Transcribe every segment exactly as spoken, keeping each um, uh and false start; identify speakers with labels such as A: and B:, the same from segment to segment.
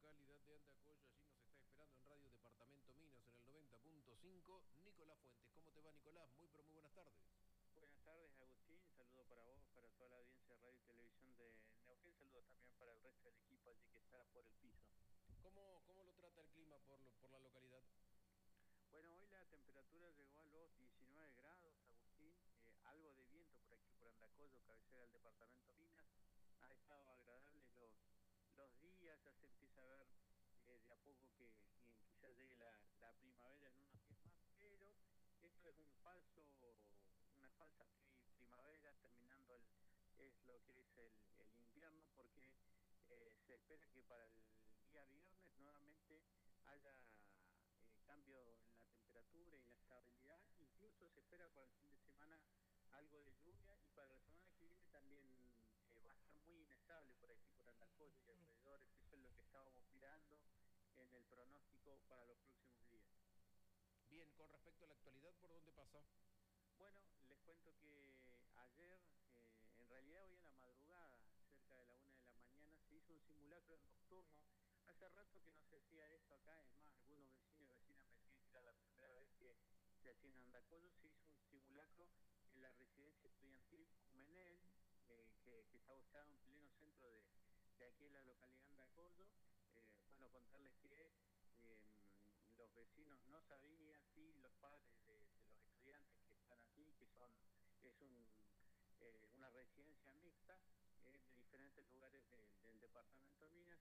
A: localidad de Andacollo. Allí nos está esperando en Radio Departamento Minas en el noventa punto cinco. Nicolás Fuentes. ¿Cómo te va, Nicolás? Muy, pero muy buenas tardes.
B: Buenas tardes, Agustín. Saludo para vos, para toda la audiencia de radio y televisión de Neuquén. Saludos también para el resto del equipo allí que está por el piso.
A: ¿Cómo, cómo lo trata el clima por, lo, por la localidad?
B: Bueno, hoy la temperatura llegó a los diecinueve grados, Agustín. Eh, algo de viento por aquí, por Andacollo, cabecera del departamento Minas. Ha estado agradable los, los días, ya se empieza a ver eh, de a poco que, que quizás llegue la, la primavera en unos días más, pero esto es un falso, una falsa primavera, terminando el, es lo que es el, el invierno, porque eh, se espera que para el día viernes nuevamente haya eh, cambio en la temperatura y la estabilidad. Incluso se espera para el fin de semana algo de lluvia, y para la semana que viene también eh, va a estar muy inestable por aquí, por Andacollo y alrededores. Eso es lo que estábamos mirando en el pronóstico para los próximos días.
A: Bien, con respecto a la actualidad, ¿por dónde pasa?
B: Bueno, les cuento que ayer, eh, en realidad hoy en la madrugada, cerca de la una de la mañana, se hizo un simulacro nocturno. Hace rato que no se hacía esto acá, es más, algunos vecinos y vecinas me decían que era la primera vez que se hacía en Andacollo. Se hizo un simulacro en la residencia estudiantil Cumenel, eh, que, que está ubicado en pleno centro de, de aquí en la localidad de Andacollo. Eh, bueno, contarles que eh, los vecinos no sabían, sí, los padres de, de los estudiantes que están aquí, que son es un, eh, una residencia mixta eh, de diferentes lugares de, del departamento de Minas,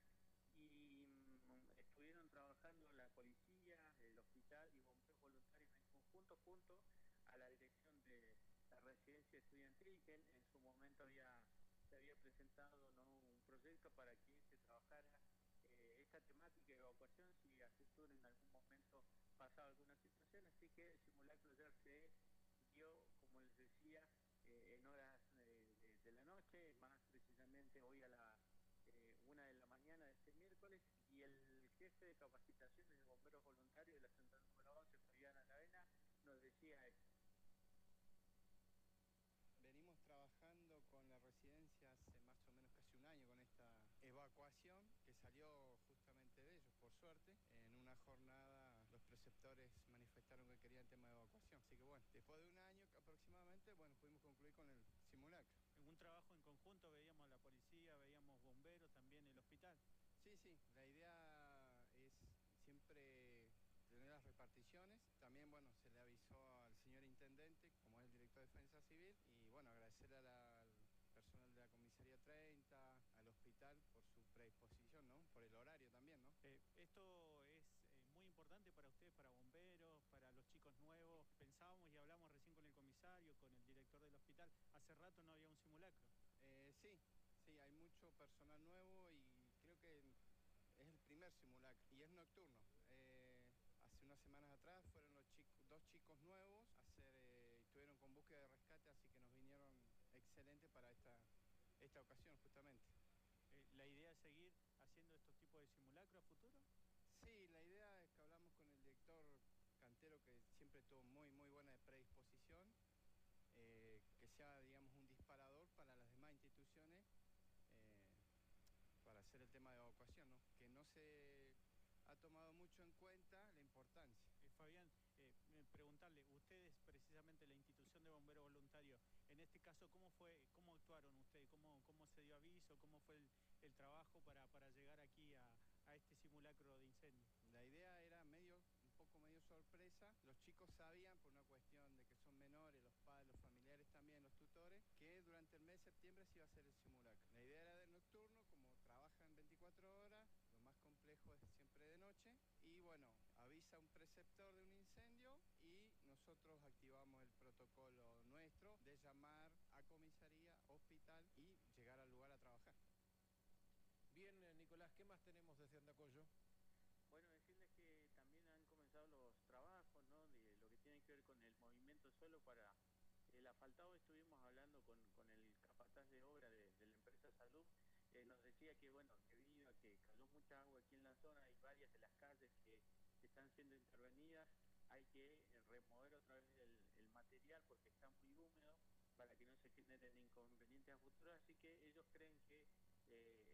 B: y um, estuvieron trabajando la policía, el hospital y bomberos voluntarios en conjunto junto a la dirección de la residencia estudiantil, que en, en su momento había se había presentado, ¿no?, un proyecto para que se trabajara eh, esta temática de evacuación si a futuro en algún momento pasaba alguna situación. Así que el simulacro ayer se dio, como les decía, eh, en horas eh, de, de la noche, más precisamente hoy a la eh, una de la mañana de este miércoles, y el jefe de capacitaciones de bomberos voluntarios de la central número once, Fabián Aravena, nos decía esto.
C: Venimos trabajando con la residencia hace más o menos casi un año con esta evacuación que salió justamente de ellos, por suerte. En una jornada los preceptores manifestaron que querían tema de evacuación. Así que bueno, después de un año aproximadamente, bueno, pudimos concluir con el simulacro.
D: En un trabajo en conjunto veíamos la policía, veíamos bomberos, también el hospital.
C: Sí, sí, la idea es siempre tener las reparticiones. También, bueno, se le avisó al señor intendente, como es el director de Defensa Civil, y bueno, agradecerle a la, al personal de la comisaría treinta, al hospital, por su predisposición, ¿no? Por el horario también, ¿no?
D: Eh, esto es eh, muy importante para ustedes, para bomberos, para los chicos nuevos. Pensábamos y hablamos recién con el comisario, con el director del hospital. Hace rato no había un simulacro.
C: Eh, sí, sí, hay mucho personal nuevo y creo que es el primer simulacro y es nocturno. Eh, hace unas semanas atrás fueron los chicos, dos chicos nuevos a hacer, eh, estuvieron con búsqueda de rescate, así que nos vinieron excelente para esta, esta ocasión justamente.
D: Eh, ¿La idea es seguir haciendo estos tipos de simulacros a futuro?
C: Sí, la idea es que hablamos con el director Cantero, que siempre tuvo muy, muy buena predisposición, eh, que sea, digamos, un disparador para las demás instituciones, eh, para hacer el tema de evacuación, ¿no? Que no se ha tomado mucho en cuenta la importancia.
D: Eh, Fabián, eh, preguntarle, ustedes precisamente la institución de bomberos voluntarios, en este caso, ¿cómo fue, cómo actuaron ustedes? ¿Cómo, cómo se dio aviso? ¿Cómo fue el, el trabajo para, para llegar aquí a, a este simulacro de incendio?
C: La idea era medio, un poco medio sorpresa. Los chicos sabían, por una cuestión de que son menores, los padres, los familiares también, los tutores, que durante el mes de septiembre se iba a hacer el simulacro. La idea era de nocturno, como trabajan veinticuatro horas, lo más complejo es siempre de noche, y bueno, avisa un preceptor de un incendio y nosotros activamos el protocolo nuestro de llamar a comisaría, hospital y llegar al lugar a trabajar.
A: Bien, eh, Nicolás, ¿qué más tenemos desde Andacollo?
B: Bueno, decirles que también han comenzado los trabajos, ¿no?, de lo que tiene que ver con el movimiento de suelo para el asfaltado. Estuvimos hablando con, con el capataz de obra de, de la empresa Salud. Eh, nos decía que, bueno, debido a que cayó mucha agua aquí en la zona, hay varias de las calles que están siendo intervenidas. Hay que remover otra vez el, el material porque está muy húmedo, para que no se generen inconvenientes a futuro. Así que ellos creen que Eh,